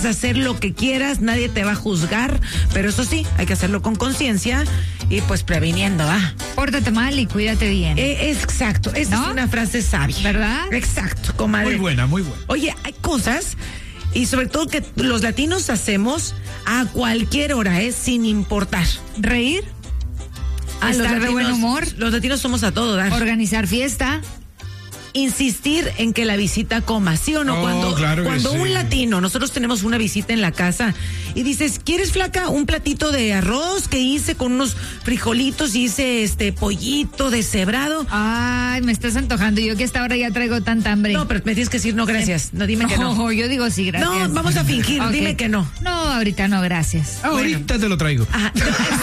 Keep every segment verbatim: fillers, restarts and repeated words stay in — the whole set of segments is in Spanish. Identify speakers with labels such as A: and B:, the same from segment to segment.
A: hacer lo que quieras, nadie te va a juzgar, pero eso sí, hay que hacerlo con conciencia y pues previniendo, ¿ah?
B: Pórtate mal y cuídate bien.
A: Eh, exacto, esa
B: ¿no?
A: es una frase sabia.
B: ¿Verdad?
A: Exacto, comadre.
C: Muy buena, muy buena.
A: Oye, hay cosas, y sobre todo que los latinos hacemos a cualquier hora, ¿eh? Sin importar.
B: Reír.
A: A los
B: Estar de
A: latinos,
B: buen humor.
A: Los latinos somos a todo dar.
B: Organizar fiesta.
A: Insistir en que la visita coma, ¿sí o no?
C: Oh,
A: cuando
C: claro que
A: cuando
C: sí.
A: un latino, nosotros tenemos una visita en la casa y dices, ¿quieres, flaca, un platito de arroz que hice con unos frijolitos y hice este pollito deshebrado?
B: Ay, me estás antojando. Yo que a esta hora ya traigo tanta hambre.
A: No, pero me tienes que decir no, gracias. No, dime que no.
B: No, yo digo sí, gracias.
A: No, vamos a fingir,
B: Ok.
A: dime que no.
B: No, ahorita no, gracias.
C: Ahorita te lo traigo.
A: Ajá,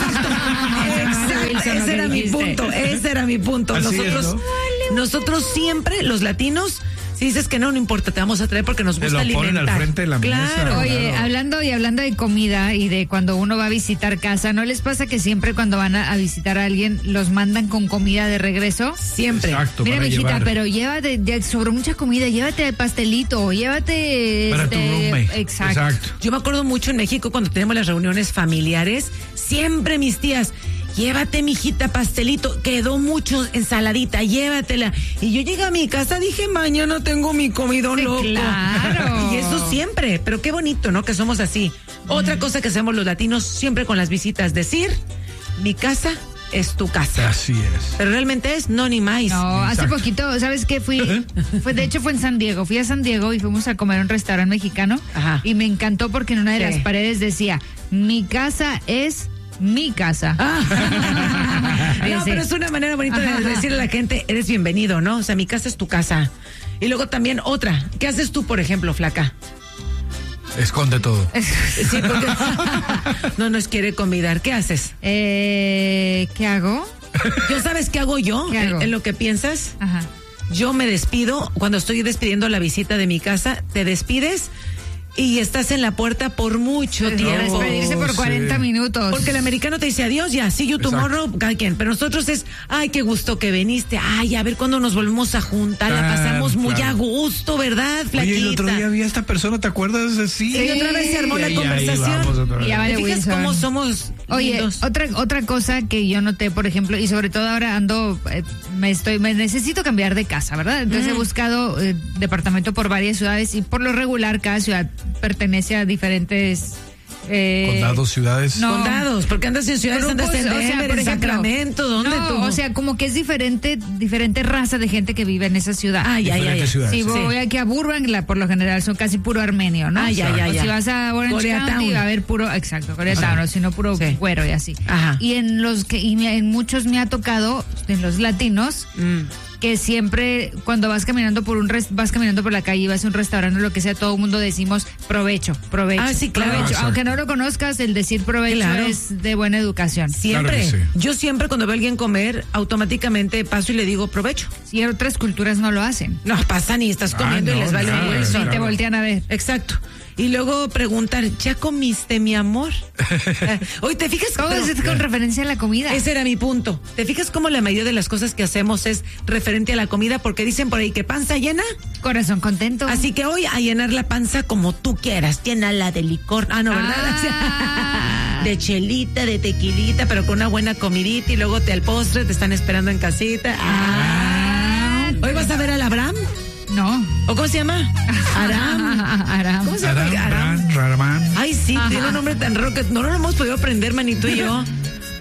A: exacto.
B: Wilson, lo
A: Ese
B: que
A: era mi
B: dijiste.
A: punto, ese era mi punto.
C: Así
A: Nosotros,
C: es, ¿no?
A: nosotros siempre, los latinos, si dices que no, no importa, te vamos a traer porque nos
C: Te
A: gusta
C: lo ponen
A: alimentar.
C: al frente de la
A: claro.
C: mesa.
B: Oye,
C: Claro.
B: hablando y hablando de comida y de cuando uno va a visitar casa, ¿no les pasa que siempre cuando van a, a visitar a alguien los mandan con comida de regreso?
A: Siempre.
C: Exacto,
B: Mira,
C: para
B: mijita,
C: llevar.
B: pero llévate, ya sobró mucha comida, llévate el pastelito, llévate...
C: Para
B: este,
C: tu roommate.
B: Exacto.
C: Exacto.
A: Yo me acuerdo mucho en México cuando tenemos las reuniones familiares, siempre mis tías, llévate, mijita, pastelito, quedó mucho ensaladita, llévatela. Y yo llegué a mi casa, dije, mañana tengo mi comidón
B: Sí,
A: loco.
B: claro.
A: Y eso siempre, pero qué bonito, ¿no? Que somos así. Otra cosa que hacemos los latinos siempre con las visitas, decir, mi casa es tu casa.
C: Así es.
A: Pero realmente es no ni más.
B: No, hace
C: Exacto.
B: poquito, ¿sabes qué? Fui, fue, de hecho fue en San Diego, fui a San Diego y fuimos a comer a un restaurante mexicano.
A: Ajá.
B: Y me encantó porque en una de
A: Sí.
B: las paredes decía, mi casa es mi casa.
A: Ah. No,
B: Sí.
A: pero es una manera bonita de decirle a la gente, eres bienvenido, ¿no? O sea, mi casa es tu casa. Y luego también otra, ¿qué haces tú, por ejemplo, flaca?
C: Esconde todo.
A: Sí, porque no nos quiere convidar. ¿Qué haces?
B: Eh, ¿Qué hago?
A: ¿Yo sabes qué hago yo?
B: ¿Qué hago?
A: En, en lo que piensas.
B: Ajá.
A: Yo me despido, cuando estoy despidiendo la visita de mi casa, te despides y estás en la puerta por mucho tiempo.
B: Despedirse por
C: sí.
B: cuarenta minutos.
A: Porque el americano te dice adiós, ya, see you tomorrow, cada quien. Pero nosotros es, ay, qué gusto que viniste. Ay, a ver cuándo nos volvemos a juntar. La
C: Claro,
A: pasamos muy
C: claro.
A: a gusto, ¿verdad, flaquita?
C: Oye, el otro día vi a esta persona, ¿te acuerdas? Sí.
A: Y otra vez se armó la
C: Y ahí
A: conversación.
C: vamos otra vez.
B: Ya vale,
A: ¿Te fijas
B: Wilson.
A: cómo somos
B: Oye,
A: lindos?
B: otra otra cosa que yo noté, por ejemplo, y sobre todo ahora ando, eh, me estoy, me necesito cambiar de casa, ¿verdad? Entonces he buscado eh, departamento por varias ciudades y por lo regular cada ciudad pertenece a diferentes eh,
C: Condados, ciudades.
B: no.
A: Condados, porque andas en ciudades,
B: grupos,
A: andas en
B: o sea,
A: Denver,
B: por
A: en
B: ejemplo,
A: Sacramento, ¿dónde
B: no,
A: tú?
B: o sea, como que es diferente, diferente raza de gente que vive en esa ciudad.
A: Ay, ay, ay.
C: Diferentes ciudades.
B: Si
C: Sí.
B: voy aquí a Burbank, la, por lo general son casi puro armenio, ¿no?
A: Ay, ay, ay,
B: O
A: ay.
B: si vas a Orange
A: Koreatown.
B: County va a haber puro, exacto, Koreatown, o si no puro
A: Sí.
B: güero y así.
A: Ajá.
B: Y en los que, y me- en muchos me ha tocado, en los latinos,
A: Mm.
B: que siempre cuando vas caminando por un res- vas caminando por la calle y vas a un restaurante o lo que sea, todo el mundo decimos provecho, provecho.
A: Ah, sí, claro.
B: provecho.
C: Exacto.
B: Aunque no lo conozcas, el decir provecho
A: Claro.
B: es de buena educación.
A: Siempre.
C: Claro que sí.
A: Yo siempre cuando veo a alguien comer, automáticamente paso y le digo provecho.
B: Y otras culturas no lo hacen.
A: No, pasan y estás comiendo
C: Ah,
A: y
C: no,
A: les vale
C: nada,
A: un hueso.
B: Y
C: claro.
B: te voltean a ver.
A: Exacto. Y luego preguntar, ¿ya comiste, mi amor? Eh, Oye, ¿te fijas?
B: ¿Cómo
A: Pero-
B: es con referencia a la comida?
A: Ese era mi punto. ¿Te fijas cómo la mayoría de las cosas que hacemos es referente a la comida? Porque dicen por ahí que panza llena.
B: Corazón contento.
A: Así que hoy a llenar la panza como tú quieras. Llénala de licor. Ah, no, ¿verdad?
B: Ah.
A: De chelita, de tequilita, pero con una buena comidita y luego te al postre, te están esperando en casita. Ah. ¿Hoy vas a ver al Abraham?
B: No.
A: ¿O cómo se llama? Aram.
B: Aram.
A: ¿Cómo se llama?
C: Aram,
A: Aram.
C: Ran, Raramán.
A: Ay, sí,
B: Ajá.
A: tiene un nombre tan raro que no lo hemos podido aprender, manito y yo.